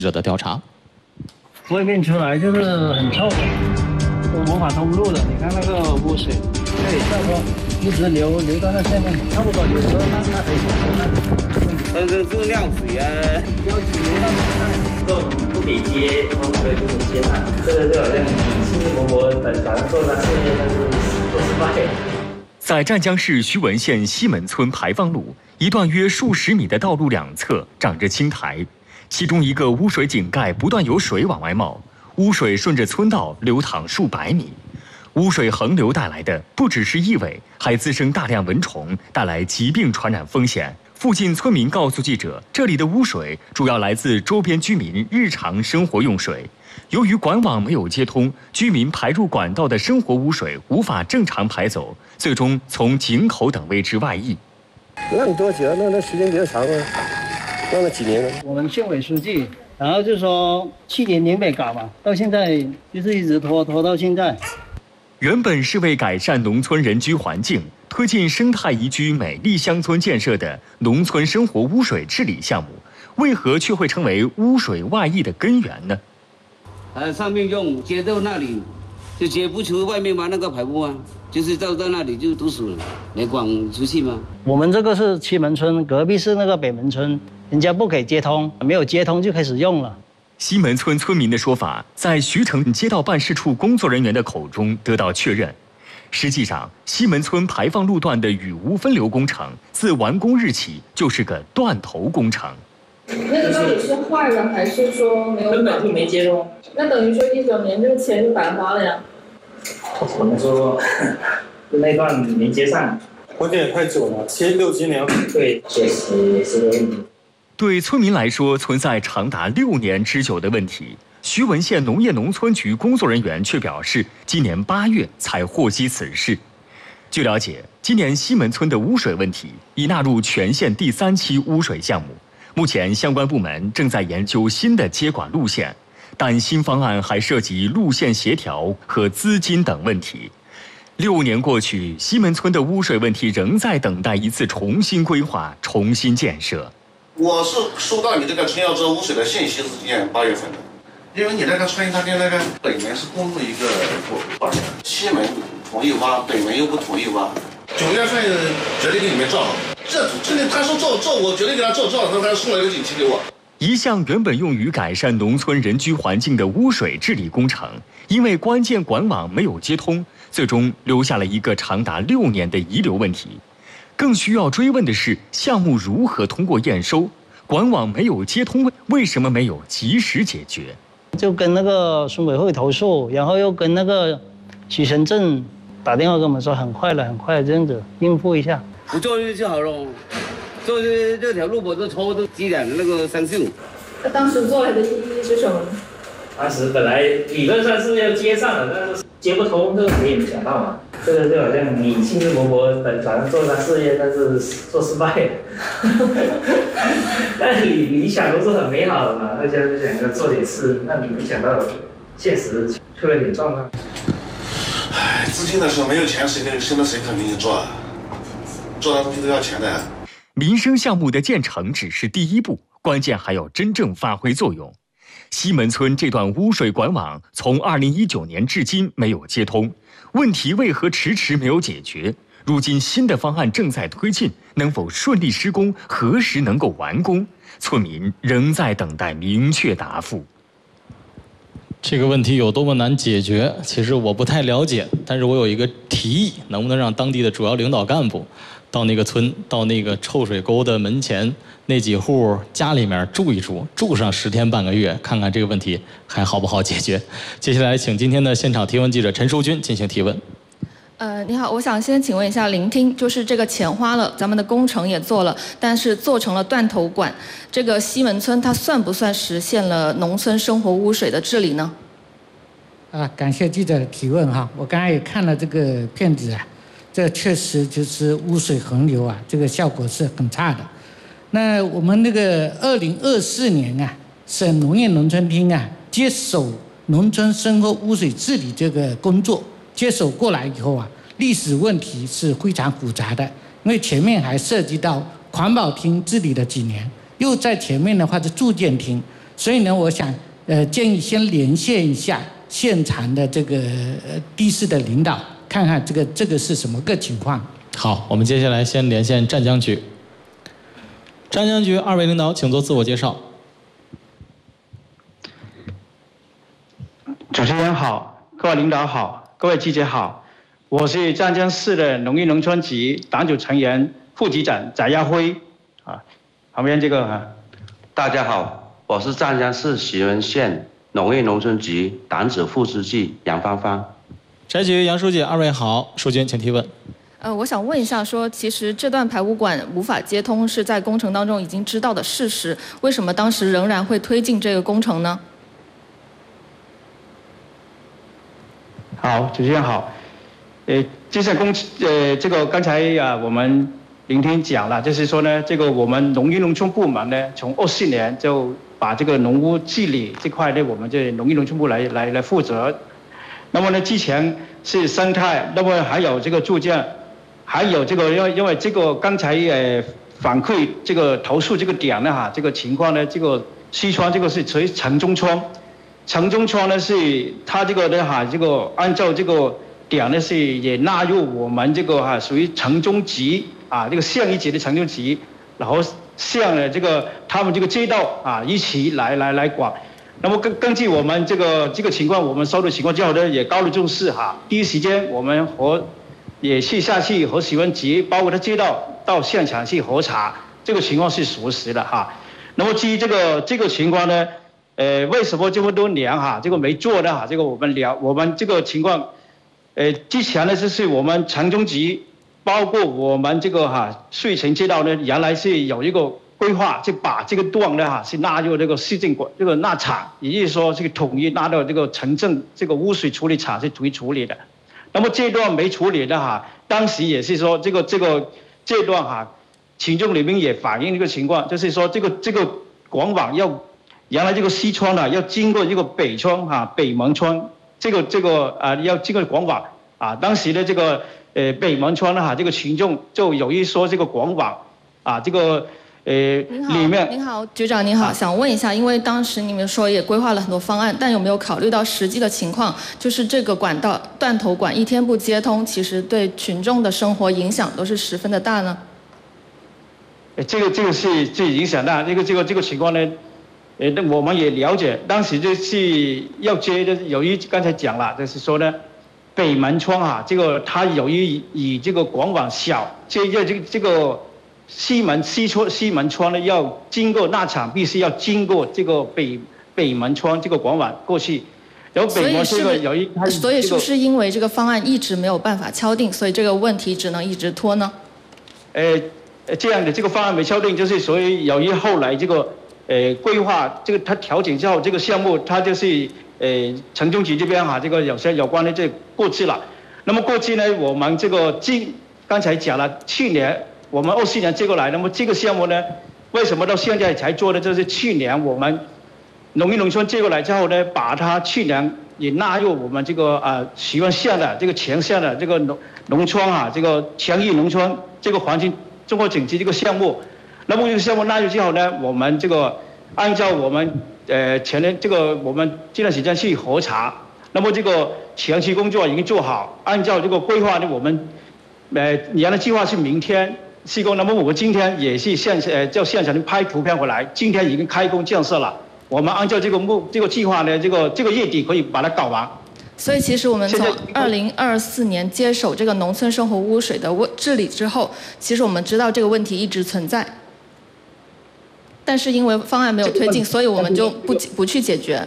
者的调查。 外面出来就是很臭的，有魔法通路的。你看那个污水，对，差不多一直流到那下面，差不多有时候那可以但是是晾水啊， 流到那都不给接，然后就是接纳，这个就好像你兴致勃勃的想要做那事业，但是都失败。 在湛江市徐闻县西门村排放路一段约数十米的道路两侧长着青苔，其中一个污水井盖不断有水往外冒，污水顺着村道流淌数百米。污水横流带来的不只是异味，还滋生大量蚊虫，带来疾病传染风险。附近村民告诉记者，这里的污水主要来自周边居民日常生活用水。由于管网没有接通，居民排入管道的生活污水无法正常排走，最终从井口等位置外溢。 那你多久？那时间比较长啊，弄了几年了？ 我们县委书记，然后就说去年年尾搞嘛，到现在就是一直拖到现在。 原本是为改善农村人居环境、推进生态宜居美丽乡村建设的农村生活污水治理项目，为何却会成为污水外溢的根源呢？ 上面用接到那里，就接不出外面嘛那个排污啊，就是到那里就堵死了，没管出去吗？ 我们这个是西门村，隔壁是那个北门村，人家不给接通，没有接通就开始用了。 西门村村民的说法，在徐城街道办事处工作人员的口中得到确认。实际上，西门村排放路段的雨污分流工程自完工日起就是个断头工程。 那个到底是坏了，还是说没有？ 根本就没接通。 那等于说19年这个钱就白花了呀？ 我们说那段没接上， 关键也太久了，6、7年。 对，确实也是个问题。 对村民来说，存在长达6年之久的问题。徐闻县农业农村局工作人员却表示，今年8月才获悉此事。据了解，今年西门村的污水问题已纳入全县第3期污水项目，目前相关部门正在研究新的接管路线，但新方案还涉及路线协调和资金等问题。6年过去，西门村的污水问题仍在等待一次重新规划、重新建设。 我是收到你这个陈窑洲污水的信息是今年8月份的，因为你那个川医大厅那个北门是公路一个保险，西门同意挖，北门又不同意挖。9月份决定给你们造，这他说造，我决定给他造，他送了一个锦旗给我。 一项原本用于改善农村人居环境的污水治理工程，因为关键管网没有接通，最终留下了一个长达6年的遗留问题。更需要追问的是，项目如何通过验收？管网没有接通，为什么没有及时解决？ 就跟那个村委会投诉，然后又跟那个徐城镇打电话跟我们说很快了，这样子应付一下。 不做就好了，做这条路我都抽都积攒那个生锈。 那当时做来的意义是什么呢？ 当时本来理论上是要接上的，但是接不通，这个谁也没想到嘛。这个就好像你兴致勃勃的想要做那事业，但是做失败了。但理想都是很美好的嘛，大家就想着做点事，那你没想到现实出了点状况。 唉，资金的时候没有钱，谁肯给你做啊？做的东西都要钱的。 民生项目的建成只是第一步，关键还要真正发挥作用。西门村这段污水管网从2019年至今没有接通，问题为何迟迟没有解决？如今新的方案正在推进，能否顺利施工？何时能够完工？村民仍在等待明确答复。 这个问题有多么难解决，其实我不太了解，但是我有一个提议，能不能让当地的主要领导干部到那个村，到那个臭水沟的门前那几户家里面住一住，住上10天半个月，看看这个问题还好不好解决。接下来请今天的现场提问记者陈淑君进行提问。 你好，我想先请问一下聆听，就是这个钱花了，咱们的工程也做了，但是做成了断头管，这个西门村它算不算实现了农村生活污水的治理呢？ 感谢记者的提问哈，我刚才也看了这个片子啊，这确实就是污水横流啊，这个效果是很差的。那我们那个2024年啊，省农业农村厅啊接手农村生活污水治理这个工作。接手过来以后啊，历史问题是非常复杂的，因为前面还涉及到环保厅治理了几年，又在前面的话是住建厅， 所以呢，我想建议先连线一下现场的这个地市的领导，看看这个是什么个情况。 好，我们接下来先连线湛江局。湛江局2位领导，请做自我介绍。 主持人好，各位领导好，各位记者好，我是湛江市的农业农村局党组成员、副局长翟亚辉啊，旁边这个大家好，我是湛江市徐闻县农业农村局党组副书记杨芳芳。 翟局、杨书记，2位好，书君请提问。 我想问一下，其实这段排污管无法接通是在工程当中已经知道的事实，为什么当时仍然会推进这个工程呢？ 好，主持人好，这个刚才我们聆听讲了，就是说呢，这个我们农业农村部门呢，从24年就把这个农污治理这块呢，我们这农业农村部来负责。那么呢，之前是生态，那么还有这个住建，还有这个因为这个刚才反馈这个投诉这个点呢这个情况呢，这个西川这个是属于城中村。城中村呢是它这个呢这个按照这个点呢是也纳入我们这个属于城中局这个县一级的城中局，然后县呢这个他们这个街道一起来管。那么根据我们这个情况，我们收的情况之后呢也高度重视第一时间我们也下去和水文局包括的街道到现场去核查，这个情况是属实的那么基于这个情况呢。为什么这么多年这个没做呢这个我们这个情况，之前呢就是我们城中局，包括我们这个水城街道呢，原来是有一个规划，就把这个段呢是纳入这个市政管这个纳厂，也就是说这个统一纳到这个城镇这个污水处理厂是统一处理的。那么这段没处理的当时也是说这段群众里面也反映这个情况，就是说这个管网原来这个西村要经过这个北村北门村，这个要经过管网当时的这个北门村这个群众就有意说这个管网这个里面。 您好，局长您好，想问一下，因为当时你们说也规划了很多方案，但有没有考虑到实际的情况，就是这个管道断头管一天不接通，其实对群众的生活影响都是十分的大呢？ 这个是最影响大，这个情况呢。我们也了解，当时就是要接的，由于刚才讲了，就是说呢，北门村这个它由于以这个管网小，这个西门村呢要经过那厂，必须要经过这个北门村这个管网过去，然后北门这个由于它所以是不是因为这个方案一直没有办法敲定，所以这个问题只能一直拖呢？ 这样的这个方案没敲定，就是所以由于后来这个。规划这个它调整之后，这个项目它就是城中局这边这个有些有关的这过去了。那么过去呢，我们这个刚才讲了，去年我们24年接过来，那么这个项目呢，为什么到现在才做的？就是去年我们农业农村接过来之后呢，把它去年也纳入我们这个徐闻县的这个全县的这个农村这个全域农村这个环境综合整治这个项目。那么这个项目纳入之后呢，我们这个按照我们前年这个我们这段时间去核查，那么这个前期工作已经做好，按照这个规划呢，我们原来计划是明天施工，那么我们今天也是叫现场拍图片回来，今天已经开工建设了。我们按照这个计划呢，这个月底可以把它搞完。 所以其实我们从2024年接手这个农村生活污水的治理之后，其实我们知道这个问题一直存在。但是因为方案没有推进，所以我们就不去解决。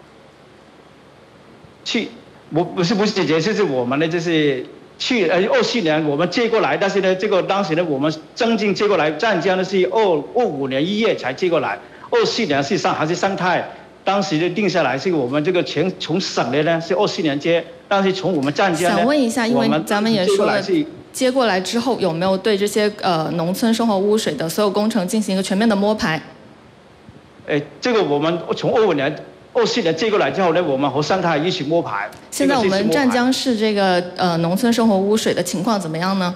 不是解决，就是我们呢，就是24年我们接过来，但是呢，这个当时呢，我们真正接过来，湛江呢是25年1月才接过来，24年是还是生态，当时就定下来是我们这个从省的呢是24年接，但是从我们湛江呢， 想问一下，因为咱们也说了。接过来之后，有没有对这些农村生活污水的所有工程进行一个全面的摸排？ 这个我们从24年接过来之后呢，我们和生态一起摸排。 现在我们湛江市这个农村生活污水的情况怎么样呢？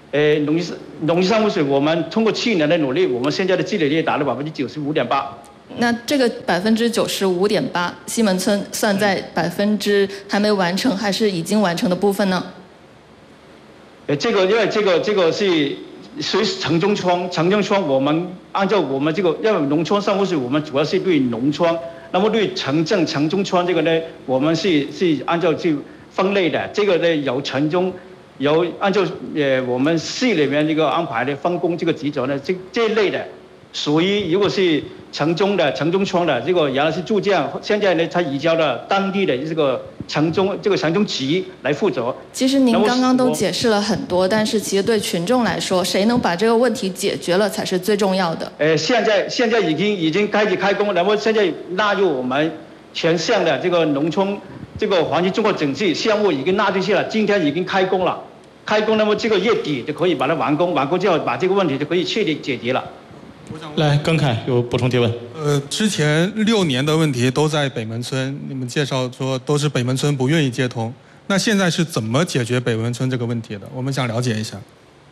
农业生污水，我们通过去年的努力，我们现在的治理率达到95.8%。 那这个95.8%，西门村算在还没完成还是已经完成的部分呢？ 这个因为这个是属于城中村，我们按照我们这个，因为农村上污水，我们主要是对农村，那么对城镇、城中村这个呢，我们是按照去分类的。这个呢由按照我们市里面这个安排的分工这个职责呢，这一类的。属于如果是城中村的这个原来是住建，现在呢他移交了当地的这个城中局来负责。其实您刚刚都解释了很多，但是其实对群众来说，谁能把这个问题解决了才是最重要的。现在已经开始开工，然后现在纳入我们全项的这个农村这个环境综合整治项目已经纳进去了，今天已经开工了，那么这个月底就可以把它完工之后把这个问题就可以彻底解决了。 来，耿凯有补充提问。 之前6年的问题都在北门村，你们介绍说都是北门村不愿意接通，那现在是怎么解决北门村这个问题的？我们想了解一下。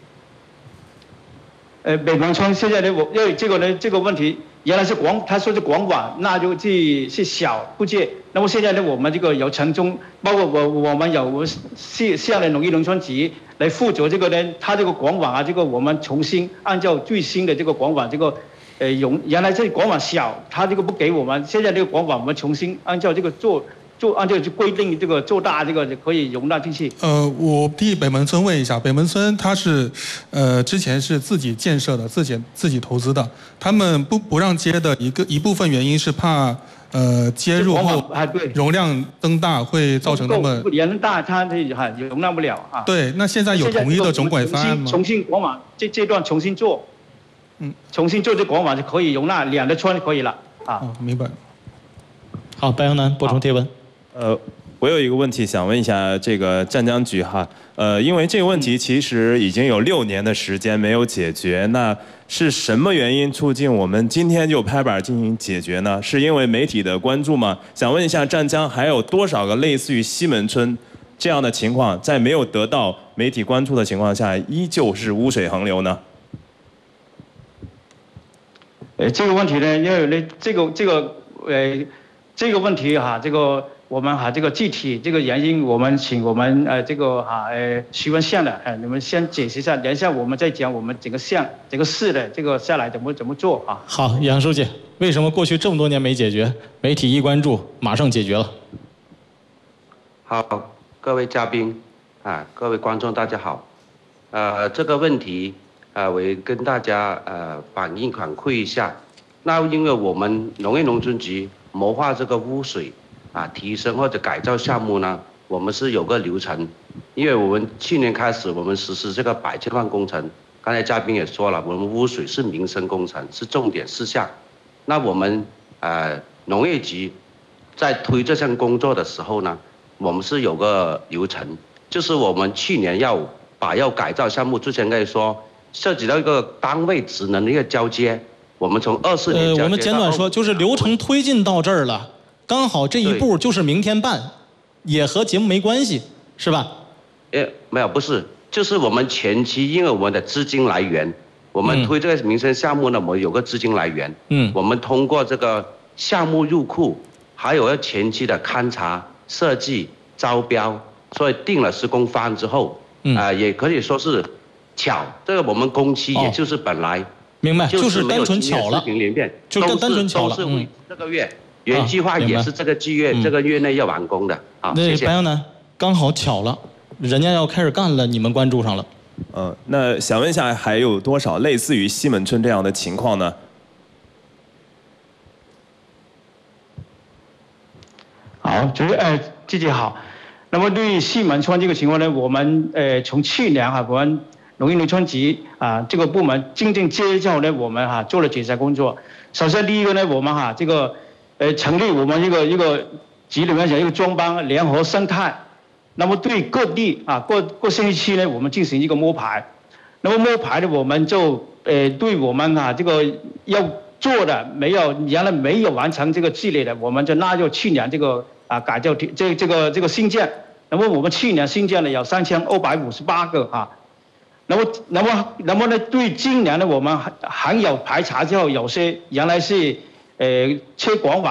北门村现在呢，因为这个问题原来是他说是广管，那就是小不接。那么现在呢，我们这个由城中，包括我们有县的农业农村局来负责这个呢，他这个广管啊，这个我们重新按照最新的这个广管这个，原来这广管小，他这个不给我们，现在这个广管我们重新按照这个按照规定这个做大，这个可以容纳进去。 我替北门村问一下，北门村它是之前是自己建设的，自己投资的，他们不让接的一部分原因是怕接入后容量增大会造成他们人大，它容纳不了啊。 对，那现在有统一的总管方案吗？ 重新广管这段重新做，重新做这广管就可以容纳2个村可以了啊。 明白。 好，白杨南补充提问。 我有一个问题想问一下这个湛江局哈，因为这个问题其实已经有6年的时间没有解决，那是什么原因促进我们今天就拍板进行解决呢？是因为媒体的关注吗？想问一下湛江还有多少个类似于西门村这样的情况，在没有得到媒体关注的情况下，依旧是污水横流呢？ 这个问题呢，因为呢这个问题哈，这个我们哈这个具体这个原因，我们请我们徐闻县的你们先解释一下，等一下我们再讲我们整个县整个市的这个下来怎么做啊？ 好，杨书记，为什么过去这么多年没解决？媒体一关注，马上解决了。 好，各位嘉宾各位观众大家好，这个问题我也跟大家反馈一下。那因为我们农业农村局谋划这个污水提升或者改造项目呢，我们是有个流程。因为我们去年开始我们实施这个100千万工程，刚才嘉宾也说了，我们污水是民生工程，是重点事项。那我们农业局在推这项工作的时候呢，我们是有个流程，就是我们去年要改造项目之前可以说涉及到一个单位职能的一个交接。我们从24年我们简短说，就是流程推进到这儿了，刚好这一步就是明天办，也和节目没关系，是吧？ 没有，不是，就是我们前期因为我们的资金来源，我们推这个民生项目呢，我们有个资金来源，我们通过这个项目入库，还有要前期的勘察、设计、招标，所以定了施工方案之后，也可以说是巧，这个我们工期也就是本来。 明白，就是单纯巧了， 就单纯巧了。都是这个月原计划也是这个这个月内要完工的。好，谢谢。 白杨南刚好巧了，人家要开始干了，你们关注上了。 那想问一下，还有多少类似于西门村这样的情况呢？ 好，季姐好。那么对于西门村这个情况呢，我们从去年我们农业农村局这个部门真正接之后呢，我们做了检查工作。首先第一个呢，我们这个成立我们一个局里面讲一个专班联合生态，那么对各地各县区呢，我们进行一个摸排。那么摸排呢，我们就对我们这个要做的原来没有完成这个积累的，我们就纳入去年这个改造这个新建。那么我们去年新建的有3258个那么呢，对今年呢，我们还有排查之后，有些原来是车管网。